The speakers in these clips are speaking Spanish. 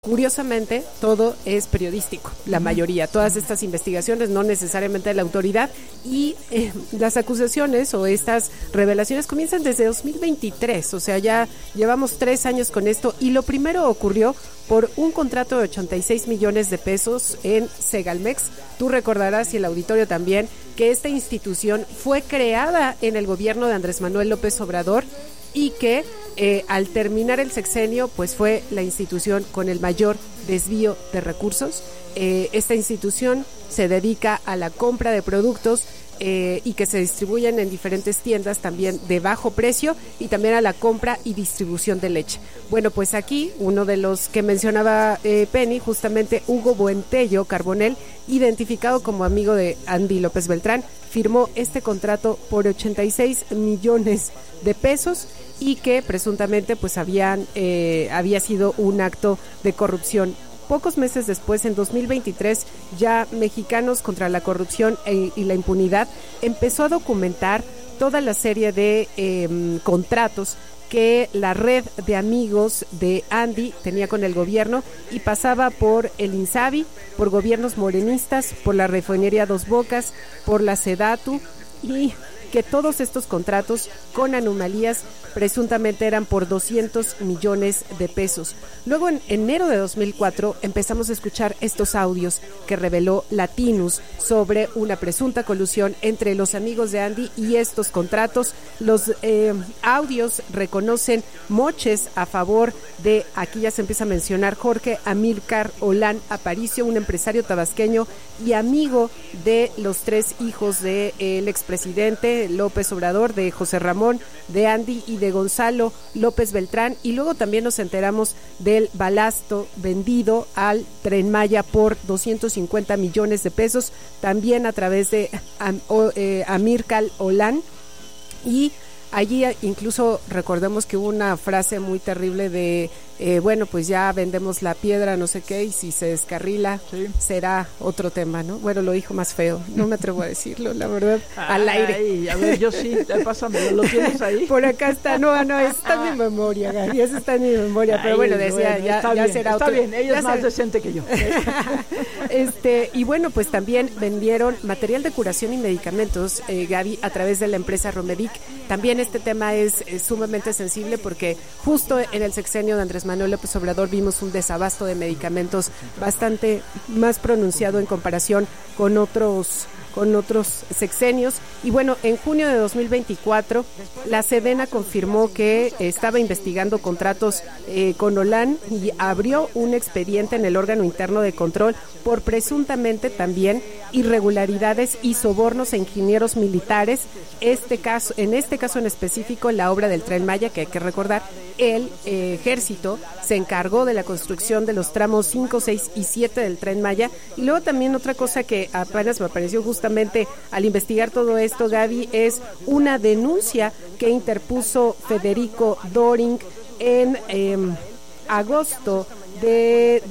Curiosamente, todo es periodístico, la mayoría, todas estas investigaciones, no necesariamente de la autoridad, y las acusaciones o estas revelaciones comienzan desde 2023, o sea, ya llevamos 3 años con esto, y lo primero ocurrió por un contrato de 86 millones de pesos en Segalmex. Tú recordarás, y el auditorio también, que esta institución fue creada en el gobierno de Andrés Manuel López Obrador y que al terminar el sexenio pues fue la institución con el mayor desvío de recursos. Esta institución se dedica a la compra de productos y que se distribuyen en diferentes tiendas también de bajo precio, y también a la compra y distribución de leche. Bueno, pues aquí uno de los que mencionaba Penny, justamente Hugo Buentello Carbonell, identificado como amigo de Andy López Beltrán, firmó este contrato por 86 millones de pesos y que presuntamente pues había sido un acto de corrupción. Pocos meses después, en 2023, ya Mexicanos contra la Corrupción y la Impunidad empezó a documentar toda la serie de contratos que la red de amigos de Andy tenía con el gobierno, y pasaba por el INSABI, por gobiernos morenistas, por la refinería Dos Bocas, por la Sedatu, y que todos estos contratos con anomalías presuntamente eran por 200 millones de pesos. Luego, en enero de 2004, empezamos a escuchar estos audios que reveló Latinus sobre una presunta colusión entre los amigos de Andy y estos contratos. Los audios reconocen moches a favor de, aquí ya se empieza a mencionar, Jorge Amílcar Olán Aparicio, un empresario tabasqueño y amigo de los 3 hijos del expresidente López Obrador, de José Ramón, de Andy y de Gonzalo López Beltrán. Y luego también nos enteramos del balasto vendido al Tren Maya por 250 millones de pesos, también a través de Amílcar Olán. Y allí incluso recordemos que hubo una frase muy terrible de bueno, pues ya vendemos la piedra, no sé qué, y si se descarrila, sí, será otro tema, ¿no? Bueno, lo dijo más feo, no me atrevo a decirlo, la verdad, al aire. A ver, yo sí, pásamelo, ¿lo tienes ahí? Por acá está, no, está en mi memoria, Gaby, eso está en mi memoria, pero bueno, decía, bueno, ya bien, será otro. Está bien, ella es más decente que yo. Y bueno, pues también vendieron material de curación y medicamentos, Gaby, a través de la empresa Romedic. También este tema es sumamente sensible porque justo en el sexenio de Andrés Manuel López Obrador vimos un desabasto de medicamentos bastante más pronunciado en comparación con otros sexenios. Y bueno, en junio de 2024 la Sedena confirmó que estaba investigando contratos con Olán y abrió un expediente en el órgano interno de control por presuntamente también irregularidades y sobornos a ingenieros militares. En este caso en específico, la obra del Tren Maya, que hay que recordar, el ejército se encargó de la construcción de los tramos 5, 6 y 7 del Tren Maya. Y luego también otra cosa que apenas me apareció justamente al investigar todo esto, Gaby, es una denuncia que interpuso Federico Doring en agosto de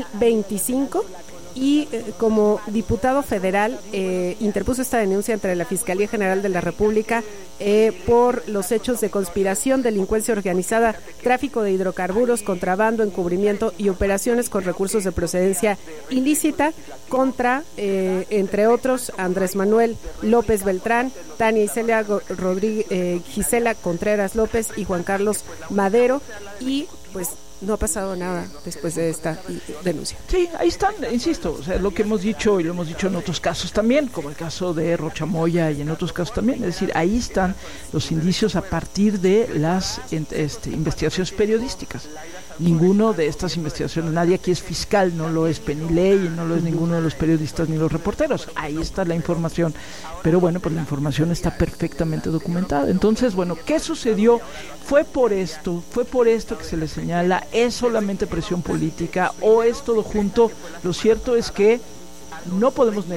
2025, y como diputado federal interpuso esta denuncia ante la Fiscalía General de la República por los hechos de conspiración, delincuencia organizada, tráfico de hidrocarburos, contrabando, encubrimiento y operaciones con recursos de procedencia ilícita contra, entre otros, Andrés Manuel López Beltrán, Tania Isela Rodríguez, Gisela Contreras López y Juan Carlos Madero. Y pues no ha pasado nada después de esta denuncia. Sí, ahí están, insisto, o sea, lo que hemos dicho y lo hemos dicho en otros casos también, como el caso de Rochamoya y en otros casos también, es decir, ahí están los indicios a partir de las investigaciones periodísticas. Ninguno de estas investigaciones, nadie aquí es fiscal, no lo es Penny Ley, no lo es ninguno de los periodistas ni los reporteros. Ahí está la información, pero bueno, pues la información está perfectamente documentada. Entonces, bueno, ¿qué sucedió? Fue por esto que se le señala, ¿es solamente presión política o es todo junto? Lo cierto es que no podemos negar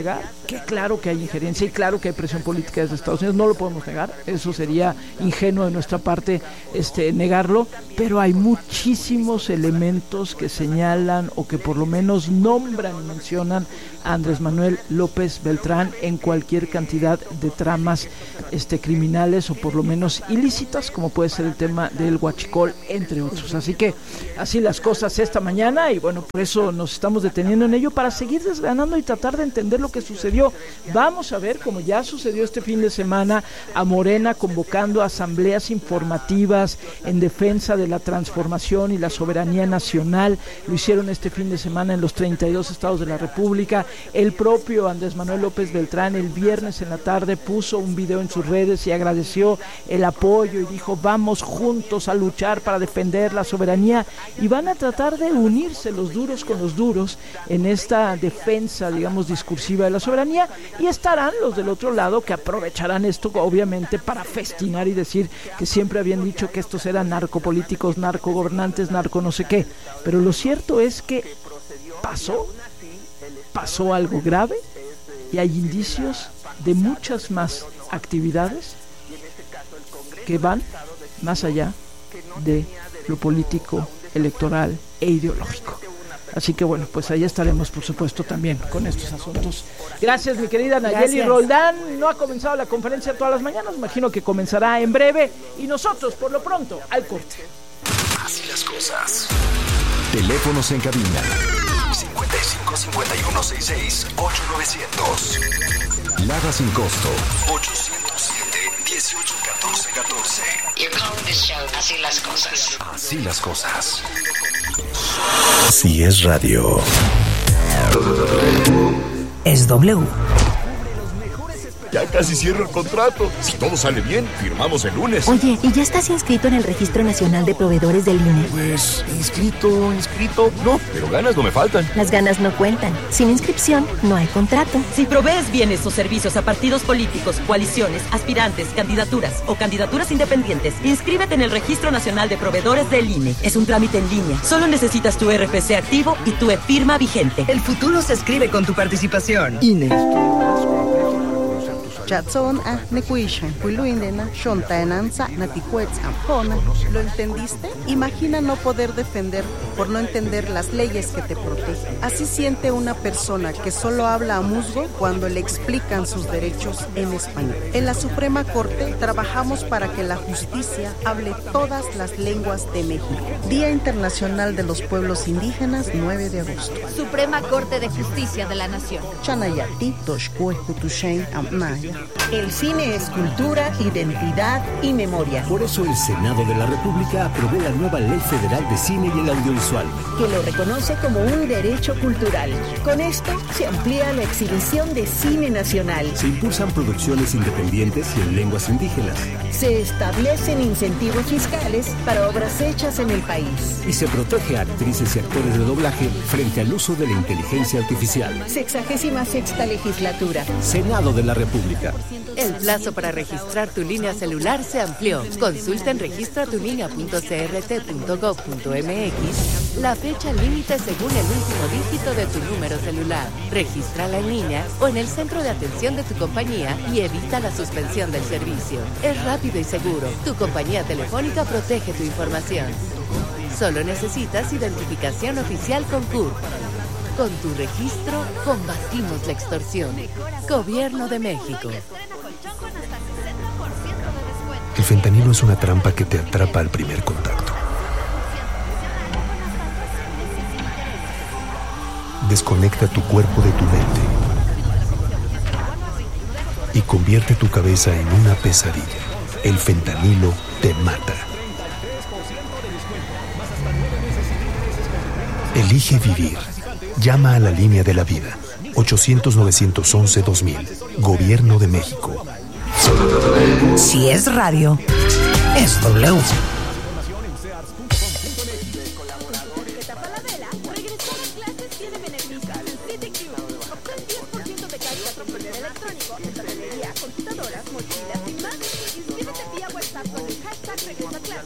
que claro que hay injerencia y claro que hay presión política desde Estados Unidos, no lo podemos negar, eso sería ingenuo de nuestra parte negarlo, pero hay muchísimos elementos que señalan o que por lo menos nombran y mencionan a Andrés Manuel López Beltrán en cualquier cantidad de tramas criminales o por lo menos ilícitas, como puede ser el tema del huachicol, entre otros. Así que así las cosas esta mañana, y bueno, por eso nos estamos deteniendo en ello, para seguir desgranando y tratar de entender lo que sucedió. Vamos a ver, como ya sucedió este fin de semana, a Morena convocando asambleas informativas en defensa de la transformación y la soberanía nacional. Lo hicieron este fin de semana en los 32 estados de la República. El propio Andrés Manuel López Beltrán el viernes en la tarde puso un video en sus redes y agradeció el apoyo y dijo: vamos juntos a luchar para defender la soberanía, y van a tratar de unirse los duros con los duros en esta defensa, digamos, discursiva de la soberanía, y estarán los del otro lado que aprovecharán esto obviamente para festinar y decir que siempre habían dicho que estos eran narcopolíticos, narcogobernantes, narco no sé qué. Pero lo cierto es que pasó algo grave, y hay indicios de muchas más actividades que van más allá de lo político, electoral e ideológico. Así que bueno, pues ahí estaremos, por supuesto, también con estos asuntos. Gracias, mi querida Nayeli Roldán. No ha comenzado la conferencia todas las mañanas, imagino que comenzará en breve, y nosotros, por lo pronto, al corte. Así las cosas. Teléfonos en cabina: 55 51 66 8900. Lada sin costo: 807 18 14 14. You're calling this show Así las cosas. Así las cosas. Así es radio. Es W. Ya casi cierro el contrato. Si todo sale bien, firmamos el lunes. Oye, ¿y ya estás inscrito en el Registro Nacional de Proveedores del INE? Pues, inscrito. No, pero ganas no me faltan. Las ganas no cuentan. Sin inscripción, no hay contrato. Si provees bienes o servicios a partidos políticos, coaliciones, aspirantes, candidaturas o candidaturas independientes, inscríbete en el Registro Nacional de Proveedores del INE. Es un trámite en línea. Solo necesitas tu RFC activo y tu e-firma vigente. El futuro se escribe con tu participación. INE. Chatson nekuishan kuiluindena shontaenanza natikuetz ampona. ¿Lo entendiste? Imagina no poder defenderte por no entender las leyes que te protegen. Así siente una persona que solo habla a musgo cuando le explican sus derechos en español. En la Suprema Corte trabajamos para que la justicia hable todas las lenguas de México. Día Internacional de los Pueblos Indígenas, 9 de agosto. Suprema Corte de Justicia de la Nación. Chanayati, Toshkue, Kutushain, Amnaya. El cine es cultura, identidad y memoria. Por eso el Senado de la República aprobó la nueva Ley Federal de Cine y el Audiovisual, que lo reconoce como un derecho cultural. Con esto se amplía la exhibición de cine nacional. Se impulsan producciones independientes y en lenguas indígenas. Se establecen incentivos fiscales para obras hechas en el país. Y se protege a actrices y actores de doblaje frente al uso de la inteligencia artificial. 66ª legislatura. Senado de la República. El plazo para registrar tu línea celular se amplió. Consulta en registratulinea.crt.gov.mx la fecha límite según el último dígito de tu número celular. Regístrala en línea o en el centro de atención de tu compañía y evita la suspensión del servicio. Es rápido y seguro. Tu compañía telefónica protege tu información. Solo necesitas identificación oficial con CURP. Con tu registro, combatimos la extorsión. Gobierno de México. El fentanilo es una trampa que te atrapa al primer contacto. Desconecta tu cuerpo de tu mente y convierte tu cabeza en una pesadilla. El fentanilo te mata. Elige vivir. Llama a la línea de la vida. 800-911-2000. Gobierno de México. Si es radio, es W. Computadoras, mochilas y más. Inscríbete vía WhatsApp con el hashtag Regreso a Clases.